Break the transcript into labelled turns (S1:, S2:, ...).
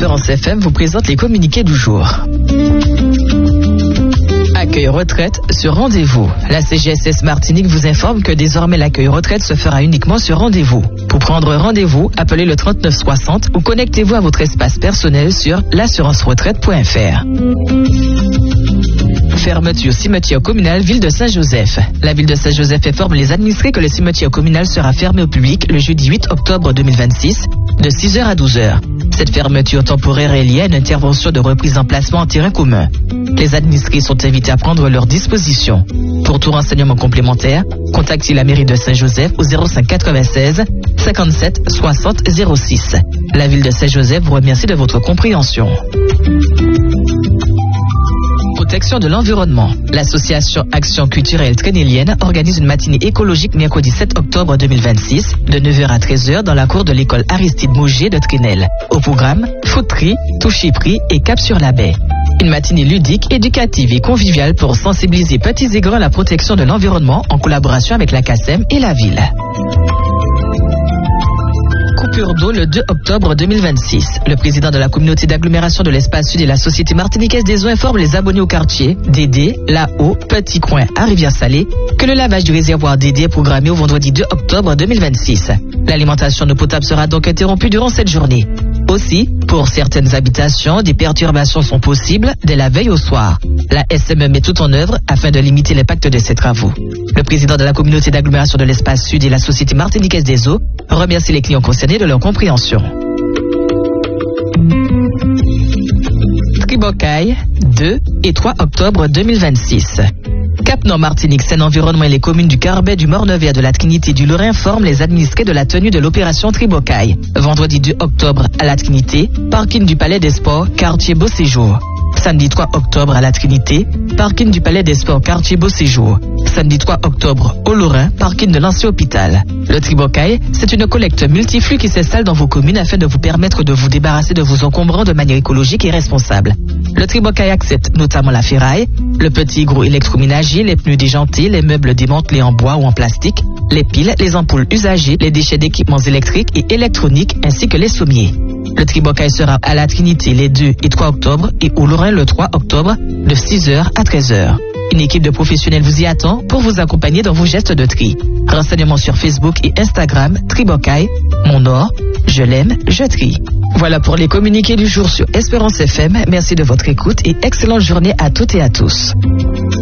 S1: Espérance FM vous présente les communiqués du jour. Accueil retraite sur rendez-vous. La CGSS Martinique vous informe que désormais l'accueil retraite se fera uniquement sur rendez-vous. Pour prendre rendez-vous, appelez le 3960 ou connectez-vous à votre espace personnel sur l'assurance-retraite.fr. Fermeture cimetière communal Ville de Saint-Joseph. La Ville de Saint-Joseph informe les administrés que le cimetière communal sera fermé au public le jeudi 8 octobre 2026 de 6h à 12h. Cette fermeture temporaire est liée à une intervention de reprise en placement en terrain commun. Les administrés sont invités à prendre leurs dispositions. Pour tout renseignement complémentaire, contactez la mairie de Saint-Joseph au 05 96 57 60 06. La Ville de Saint-Joseph vous remercie de votre compréhension. Protection de l'environnement. L'association Action culturelle trénélienne organise une matinée écologique mercredi 7 octobre 2026 de 9h à 13h dans la cour de l'école Aristide Maugier de Trénel. Au programme, foot-tri, toucher-prix et cap sur la baie. Une matinée ludique, éducative et conviviale pour sensibiliser petits et grands à la protection de l'environnement en collaboration avec la CACEM et la ville. Coupure d'eau le 2 octobre 2026. Le président de la communauté d'agglomération de l'espace sud et la société martiniquaise des eaux informe les abonnés au quartier Dédé, La-Haut, Petit Coin à Rivière-Salée que le lavage du réservoir Dédé est programmé au vendredi 2 octobre 2026. L'alimentation en eau potable sera donc interrompue durant cette journée. Aussi, pour certaines habitations, des perturbations sont possibles dès la veille au soir. La SME met tout en œuvre afin de limiter l'impact de ces travaux. Le président de la communauté d'agglomération de l'espace sud et la société martiniquaise des eaux remercie les clients concernés de leur compréhension. Tribocaille, 2 et 3 octobre 2026. Cap Nord Martinique, Seine-Environnement et les communes du Carbet, du Morne-Vert, de la Trinité et du Lorrain informent les administrés de la tenue de l'opération Tribocaille. Vendredi 2 octobre à la Trinité, parking du Palais des Sports, quartier Beau Séjour. Samedi 3 octobre à la Trinité, parking du Palais des Sports, quartier Beau Séjour. Samedi 3 octobre au Lorrain, parking de l'ancien hôpital. Le Tribocaille, c'est une collecte multiflux qui s'installe dans vos communes afin de vous permettre de vous débarrasser de vos encombrants de manière écologique et responsable. Le Tribocaille accepte notamment la ferraille, le petit gros électroménager, les pneus déjantés, les meubles démantelés en bois ou en plastique, les piles, les ampoules usagées, les déchets d'équipements électriques et électroniques ainsi que les sommiers. Le Tribocaille sera à la Trinité les 2 et 3 octobre et au Lorrain le 3 octobre de 6h à 13h. Une équipe de professionnels vous y attend pour vous accompagner dans vos gestes de tri. Renseignements sur Facebook et Instagram, Tribocaille, mon or, je l'aime, je trie. Voilà pour les communiqués du jour sur Espérance FM. Merci de votre écoute et excellente journée à toutes et à tous.